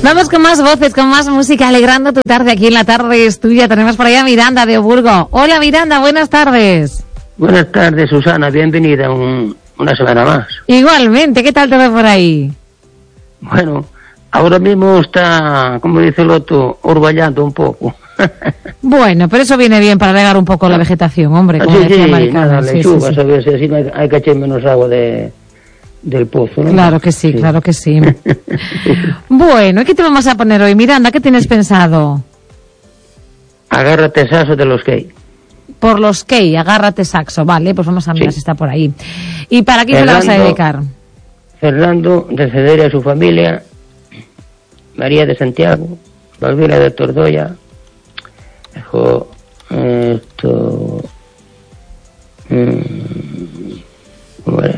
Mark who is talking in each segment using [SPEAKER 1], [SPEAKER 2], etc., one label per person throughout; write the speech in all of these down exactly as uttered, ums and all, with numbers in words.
[SPEAKER 1] Vamos con más voces, con más música, alegrando tu tarde aquí en La Tarde es Tuya. Tenemos por allá a Miranda de Oburgo. Hola Miranda, buenas tardes.
[SPEAKER 2] Buenas tardes, Susana, bienvenida un, una semana más.
[SPEAKER 1] Igualmente, ¿qué tal te va por ahí?
[SPEAKER 2] Bueno, ahora mismo está, como dice el otro, orvallando un poco.
[SPEAKER 1] Bueno, pero eso viene bien para regar un poco la vegetación, hombre, como
[SPEAKER 2] sí,
[SPEAKER 1] decía
[SPEAKER 2] sí,
[SPEAKER 1] Maricano.
[SPEAKER 2] nada,
[SPEAKER 1] Sí,
[SPEAKER 2] lechugas,
[SPEAKER 1] sí, sí.
[SPEAKER 2] a ver si así no hay, hay que echar menos agua de, del pozo, ¿no?
[SPEAKER 1] Claro que sí, sí, claro que sí. Bueno, ¿y qué te vamos a poner hoy? Miranda, ¿qué tienes pensado?
[SPEAKER 2] Agárrate saxo de los Key.
[SPEAKER 1] Por los Key, agárrate saxo, vale, pues vamos a mirar
[SPEAKER 2] Sí.
[SPEAKER 1] si está por ahí. ¿Y para quién se la vas a dedicar?
[SPEAKER 2] Fernando, de Cedera y su familia, María de Santiago, Valvira de Tordoya, dejó esto... Mmm, ¿cómo era?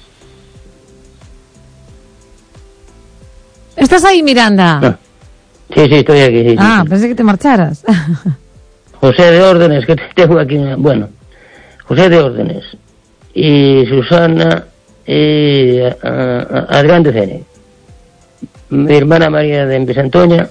[SPEAKER 1] ¿Estás ahí, Miranda?
[SPEAKER 2] Ah, sí, sí, estoy aquí. Sí,
[SPEAKER 1] ah,
[SPEAKER 2] sí.
[SPEAKER 1] pensé que te marcharas.
[SPEAKER 2] José de Órdenes, que tengo aquí, bueno, José de Órdenes, y Susana, y a, a, Adrián de Cene, mi hermana María de Empesantoña,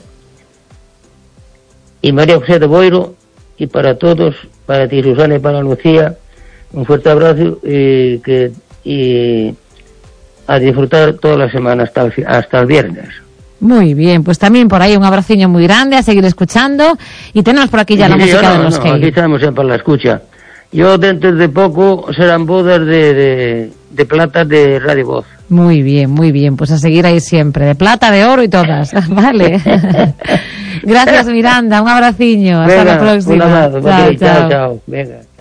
[SPEAKER 2] y María José de Boiro, y para todos, para ti Susana y para Lucía, un fuerte abrazo, y que y a disfrutar toda la semana hasta el, hasta el viernes.
[SPEAKER 1] Muy bien, pues también por ahí un abraciño muy grande, a seguir escuchando, y tenemos por aquí ya la
[SPEAKER 2] sí,
[SPEAKER 1] música
[SPEAKER 2] no,
[SPEAKER 1] de los
[SPEAKER 2] no,
[SPEAKER 1] Key.
[SPEAKER 2] aquí estamos siempre a la escucha. Yo dentro de poco serán bodas de, de, de plata de Radio Voz.
[SPEAKER 1] Muy bien, muy bien, pues a seguir ahí siempre, de plata, de oro y todas, vale. Gracias Miranda, un abraciño, hasta
[SPEAKER 2] Venga,
[SPEAKER 1] la próxima.
[SPEAKER 2] Un abrazo,
[SPEAKER 1] chao,
[SPEAKER 2] chao, chao, chao. Venga.